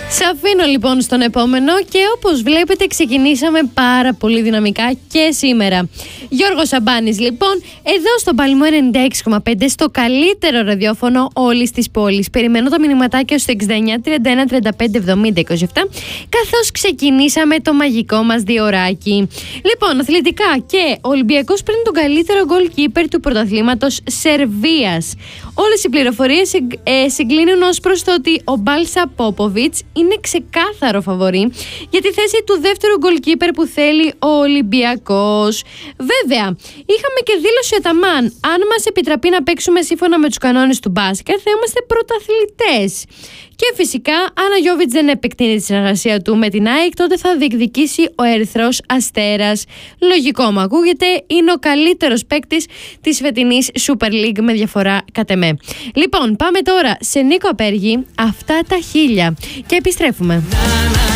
Σε αφήνω λοιπόν στον επόμενο και όπως βλέπετε ξεκινήσαμε πάρα πολύ δυναμικά και σήμερα. Γιώργος Σαμπάνης λοιπόν, εδώ στο Παλμό 96,5 στο καλύτερο ραδιόφωνο όλης της πόλης. Περιμένω το μηνυματάκι στο 69 31 35 70 27 καθώς ξεκινήσαμε το μαγικό μας διωράκι. Λοιπόν, αθλητικά και ο Ολυμπιακός παίρνει τον καλύτερο goalkeeper του πρωταθλήματος Σερβίας. Όλες οι πληροφορίες συγκλίνουν ως προς το ότι ο Μπάλσα Πόποβιτς είναι ξεκάθαρο φαβορί για τη θέση του δεύτερου goalkeeper που θέλει ο Ολυμπιακός. Βέβαια, είχαμε και δήλωση Αταμάν. Αν μας επιτραπεί να παίξουμε σύμφωνα με τους κανόνες του μπάσκετ, θα είμαστε πρωταθλητές. Και φυσικά, αν ο Γιώβιτς δεν επεκτείνει τη συνεργασία του με την ΑΕΚ, τότε θα διεκδικήσει ο Ερυθρός Αστέρας. Λογικό μου ακούγεται, είναι ο καλύτερος παίκτης της φετινής Super League με διαφορά κατ' εμέ. Λοιπόν, πάμε τώρα σε Νίκο Απέργη, αυτά τα 1000 και επιστρέφουμε.